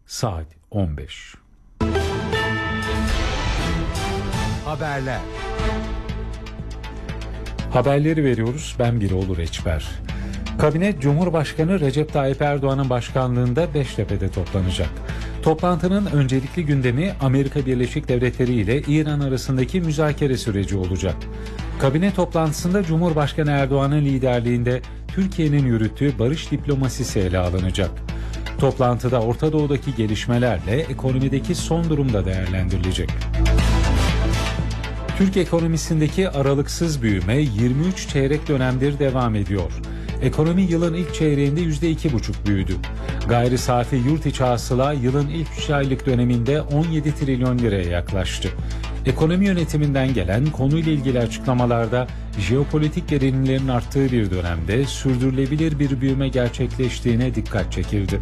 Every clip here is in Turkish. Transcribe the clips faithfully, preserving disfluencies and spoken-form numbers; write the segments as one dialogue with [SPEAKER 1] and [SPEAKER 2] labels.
[SPEAKER 1] saat on beş.
[SPEAKER 2] Haberler.
[SPEAKER 1] Haberleri veriyoruz. Ben Birol Reçber. Kabine Cumhurbaşkanı Recep Tayyip Erdoğan'ın başkanlığında Beştepe'de toplanacak. Toplantının öncelikli gündemi Amerika Birleşik Devletleri ile İran arasındaki müzakere süreci olacak. Kabine toplantısında Cumhurbaşkanı Erdoğan'ın liderliğinde Türkiye'nin yürüttüğü barış diplomasisi ele alınacak. Toplantıda Orta Doğu'daki gelişmelerle ekonomideki son durum da değerlendirilecek. Türk ekonomisindeki aralıksız büyüme yirmi üç çeyrek dönemdir devam ediyor. Ekonomi yılın ilk çeyreğinde yüzde iki buçuk büyüdü. Gayri safi yurt içi hasıla yılın ilk üç aylık döneminde on yedi trilyon liraya yaklaştı. Ekonomi yönetiminden gelen konuyla ilgili açıklamalarda jeopolitik gerilimlerin arttığı bir dönemde sürdürülebilir bir büyüme gerçekleştiğine dikkat çekildi.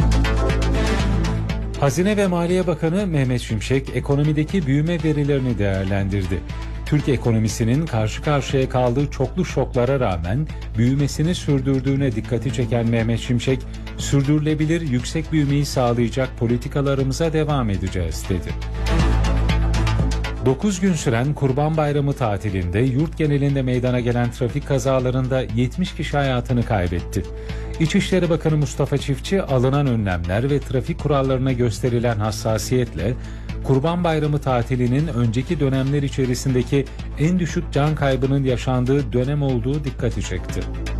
[SPEAKER 1] Hazine ve Maliye Bakanı Mehmet Şimşek ekonomideki büyüme verilerini değerlendirdi. Türk ekonomisinin karşı karşıya kaldığı çoklu şoklara rağmen büyümesini sürdürdüğüne dikkati çeken Mehmet Şimşek, sürdürülebilir yüksek büyümeyi sağlayacak politikalarımıza devam edeceğiz dedi. dokuz gün süren Kurban Bayramı tatilinde yurt genelinde meydana gelen trafik kazalarında yetmiş kişi hayatını kaybetti. İçişleri Bakanı Mustafa Çiftçi alınan önlemler ve trafik kurallarına gösterilen hassasiyetle Kurban Bayramı tatilinin önceki dönemler içerisindeki en düşük can kaybının yaşandığı dönem olduğu dikkati çekti.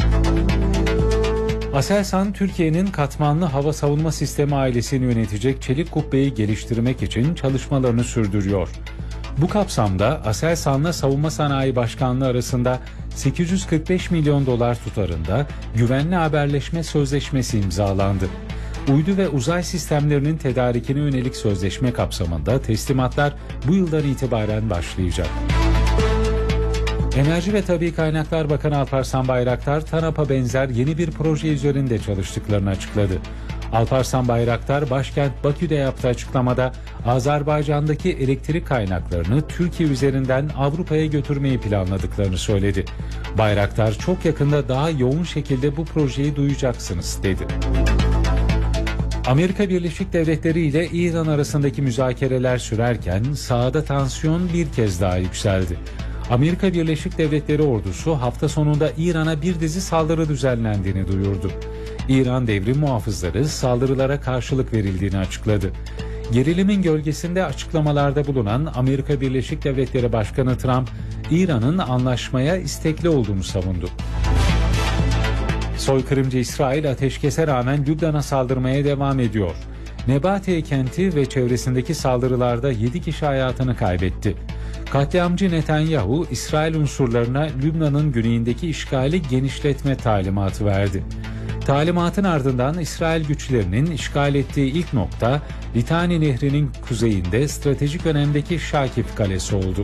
[SPEAKER 1] Aselsan, Türkiye'nin katmanlı hava savunma sistemi ailesini yönetecek çelik kubbeyi geliştirmek için çalışmalarını sürdürüyor. Bu kapsamda Aselsan'la Savunma Sanayi Başkanlığı arasında sekiz yüz kırk beş milyon dolar tutarında güvenli haberleşme sözleşmesi imzalandı. Uydu ve uzay sistemlerinin tedarikine yönelik sözleşme kapsamında teslimatlar bu yıldan itibaren başlayacak. Enerji ve Tabii Kaynaklar Bakanı Alparslan Bayraktar, TANAP'a benzer yeni bir proje üzerinde çalıştıklarını açıkladı. Alparslan Bayraktar, başkent Bakü'de yaptığı açıklamada Azerbaycan'daki elektrik kaynaklarını Türkiye üzerinden Avrupa'ya götürmeyi planladıklarını söyledi. Bayraktar, çok yakında daha yoğun şekilde bu projeyi duyacaksınız dedi. Amerika Birleşik Devletleri ile İran arasındaki müzakereler sürerken sahada tansiyon bir kez daha yükseldi. Amerika Birleşik Devletleri ordusu hafta sonunda İran'a bir dizi saldırı düzenlendiğini duyurdu. İran devrim muhafızları saldırılara karşılık verildiğini açıkladı. Gerilimin gölgesinde açıklamalarda bulunan Amerika Birleşik Devletleri Başkanı Trump, İran'ın anlaşmaya istekli olduğunu savundu. Soykırımcı İsrail ateşkese rağmen Lübnan'a saldırmaya devam ediyor. Nebatiye kenti ve çevresindeki saldırılarda yedi kişi hayatını kaybetti. Katliamcı Netanyahu, İsrail unsurlarına Lübnan'ın güneyindeki işgali genişletme talimatı verdi. Talimatın ardından İsrail güçlerinin işgal ettiği ilk nokta Litani Nehri'nin kuzeyinde stratejik önemdeki Şakif Kalesi oldu.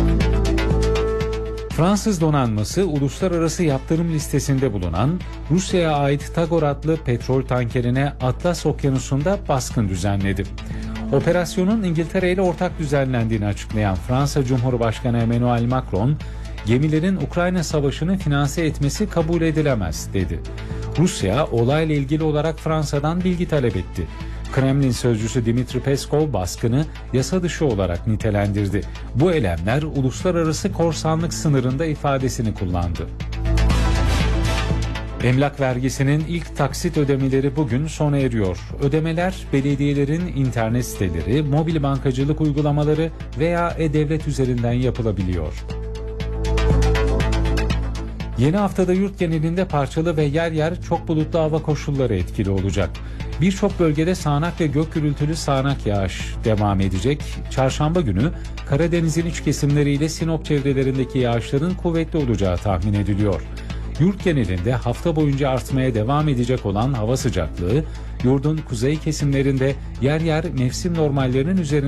[SPEAKER 1] Fransız donanması uluslararası yaptırım listesinde bulunan Rusya'ya ait Tagor adlı petrol tankerine Atlas Okyanusu'nda baskın düzenledi. Operasyonun İngiltere ile ortak düzenlendiğini açıklayan Fransa Cumhurbaşkanı Emmanuel Macron, gemilerin Ukrayna Savaşı'nı finanse etmesi kabul edilemez dedi. Rusya olayla ilgili olarak Fransa'dan bilgi talep etti. Kremlin sözcüsü Dmitri Peskov baskını yasa dışı olarak nitelendirdi. Bu eylemler uluslararası korsanlık sınırında ifadesini kullandı. Emlak vergisinin ilk taksit ödemeleri bugün sona eriyor. Ödemeler belediyelerin internet siteleri, mobil bankacılık uygulamaları veya e-devlet üzerinden yapılabiliyor. Yeni haftada yurt genelinde parçalı ve yer yer çok bulutlu hava koşulları etkili olacak. Birçok bölgede sağanak ve gök gürültülü sağanak yağış devam edecek. Çarşamba günü Karadeniz'in iç kesimleriyle Sinop çevrelerindeki yağışların kuvvetli olacağı tahmin ediliyor. Yurt genelinde hafta boyunca artmaya devam edecek olan hava sıcaklığı, yurdun kuzey kesimlerinde yer yer mevsim normallerinin üzerinde